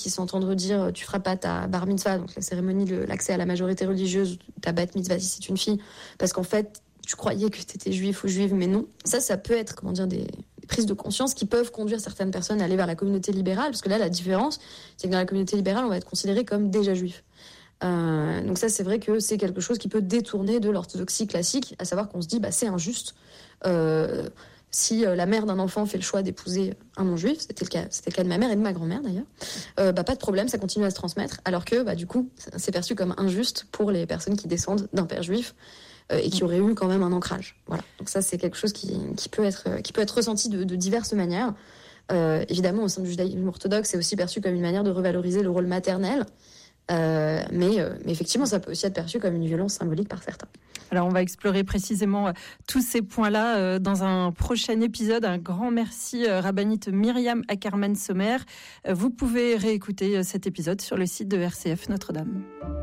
qui s'entendent dire tu feras pas ta bar mitzvah, donc la cérémonie de l'accès à la majorité religieuse, ta bat mitzvah si c'est une fille, parce qu'en fait tu croyais que tu étais juif ou juive, mais non. Ça peut être des prises de conscience qui peuvent conduire certaines personnes à aller vers la communauté libérale, parce que là la différence c'est que dans la communauté libérale on va être considéré comme déjà juif. Donc ça c'est vrai que c'est quelque chose qui peut détourner de l'orthodoxie classique, à savoir qu'on se dit c'est injuste. Si la mère d'un enfant fait le choix d'épouser un non-juif, c'était le cas de ma mère et de ma grand-mère d'ailleurs, pas de problème, ça continue à se transmettre, alors que du coup, c'est perçu comme injuste pour les personnes qui descendent d'un père juif et qui auraient eu quand même un ancrage. Voilà. Donc ça, c'est quelque chose qui peut être ressenti de diverses manières. Évidemment, au sein du judaïsme orthodoxe, c'est aussi perçu comme une manière de revaloriser le rôle maternel, mais effectivement, ça peut aussi être perçu comme une violence symbolique par certains. Alors, on va explorer précisément tous ces points-là dans un prochain épisode. Un grand merci, rabbinite Myriam Ackerman-Sommer. Vous pouvez réécouter cet épisode sur le site de RCF Notre-Dame.